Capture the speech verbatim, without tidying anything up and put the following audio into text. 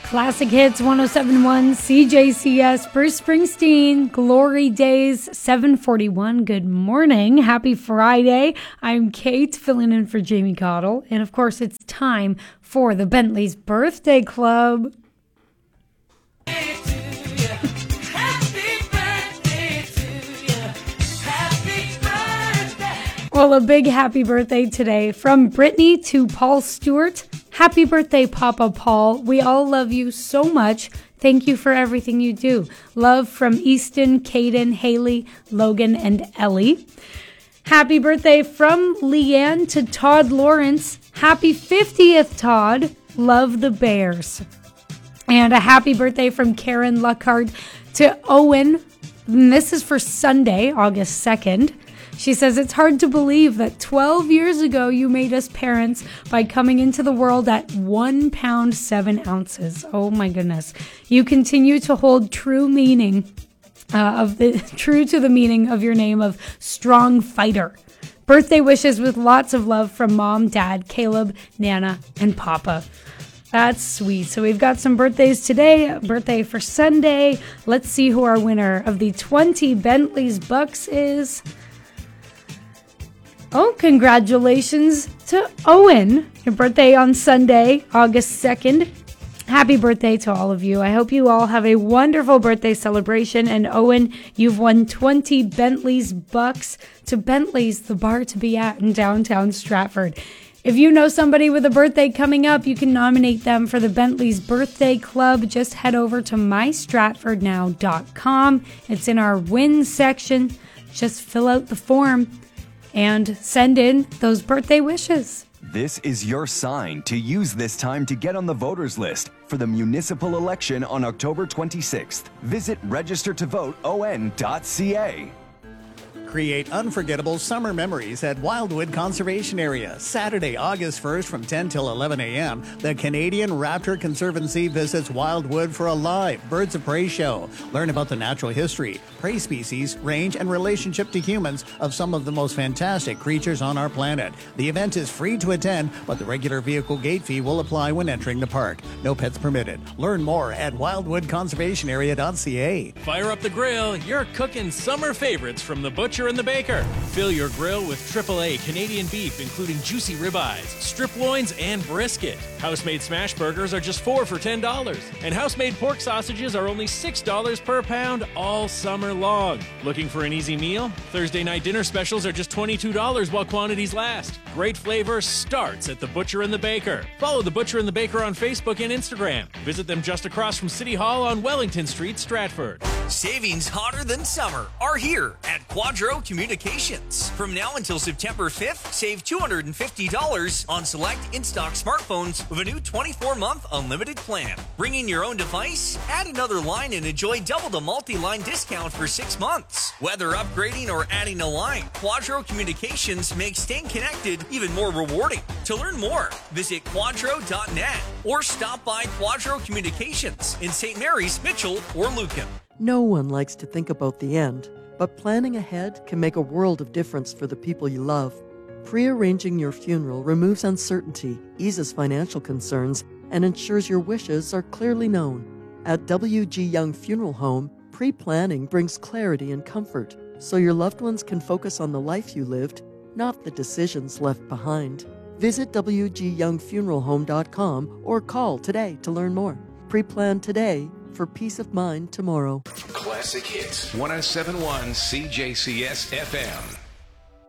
Classic Hits one oh seven point one C J C S, Bruce Springsteen, Glory Days, seven forty-one. Good morning. Happy Friday. I'm Kate, filling in for Jamie Cottle. And of course, it's time for the Bentley's Birthday Club. Well, a big happy birthday today from Brittany to Paul Stewart. Happy birthday, Papa Paul. We all love you so much. Thank you for everything you do. Love from Easton, Caden, Haley, Logan, and Ellie. Happy birthday from Leanne to Todd Lawrence. Happy fiftieth, Todd. Love the Bears. And a happy birthday from Karen Luckhart to Owen. And this is for Sunday, August second. She says, it's hard to believe that twelve years ago you made us parents by coming into the world at one pound, seven ounces. Oh my goodness. You continue to hold true meaning uh, of the true to the meaning of your name of strong fighter. Birthday wishes with lots of love from Mom, Dad, Caleb, Nana, and Papa. That's sweet. So we've got some birthdays today. Birthday for Sunday. Let's see who our winner of the twenty Bentley's Bucks is. Oh, congratulations to Owen. Your birthday on Sunday, August second. Happy birthday to all of you. I hope you all have a wonderful birthday celebration. And Owen, you've won twenty Bentley's Bucks to Bentley's, the bar to be at in downtown Stratford. If you know somebody with a birthday coming up, you can nominate them for the Bentley's Birthday Club. Just head over to my stratford now dot com. It's in our win section. Just fill out the form and send in those birthday wishes. This is your sign to use this time to get on the voters list for the municipal election on October twenty-sixth. Visit register to vote O N dot C A. Create unforgettable summer memories at Wildwood Conservation Area. Saturday, August first from ten till eleven a.m. The Canadian Raptor Conservancy visits Wildwood for a live Birds of Prey show. Learn about the natural history, prey species, range, and relationship to humans of some of the most fantastic creatures on our planet. The event is free to attend, but the regular vehicle gate fee will apply when entering the park. No pets permitted. Learn more at wildwood conservation area dot C A. Fire up the grill. You're cooking summer favorites from the butcher and the baker. Fill your grill with triple A Canadian beef, including juicy ribeyes, strip loins, and brisket. House-made smash burgers are just four for ten dollars, and house-made pork sausages are only six dollars per pound all summer long. Looking for an easy meal? Thursday night dinner specials are just twenty-two dollars while quantities last. Great flavor starts at the Butcher and the Baker. Follow the Butcher and the Baker on Facebook and Instagram. Visit them just across from City Hall on Wellington Street, Stratford. Savings hotter than summer are here at Quadro Communications. From now until September fifth, save two hundred fifty dollars on select in-stock smartphones with a new twenty-four month unlimited plan. Bring in your own device, add another line, and enjoy double the multi-line discount for six months. Whether upgrading or adding a line, Quadro Communications makes staying connected even more rewarding. To learn more, visit quadro dot net or stop by Quadro Communications in Saint Mary's, Mitchell, or Lucan. No one likes to think about the end, but planning ahead can make a world of difference for the people you love. Pre-arranging your funeral removes uncertainty, eases financial concerns, and ensures your wishes are clearly known. At W G Young Funeral Home, pre-planning brings clarity and comfort, so your loved ones can focus on the life you lived, not the decisions left behind. Visit w g young funeral home dot com or call today to learn more. Pre-plan today for peace of mind tomorrow. Classic Hits one oh seven point one C J C S F M.